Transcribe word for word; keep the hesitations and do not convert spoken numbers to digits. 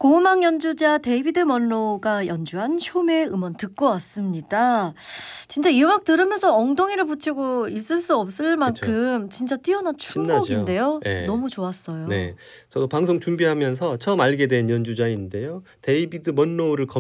고음악 연주자 데이비드 먼로가 연주한 쇼메의 음원 듣고 왔습니다. 진짜 이 음악 들으면서 엉덩이를 붙이고 있을 수 없을 만큼 진짜 뛰어난 신나죠. 춤곡인데요. 예. 너무 좋았어요. 네, 저도 방송 준비하면서 처음 알게 된 연주자인데요. 데이비드 먼로를 검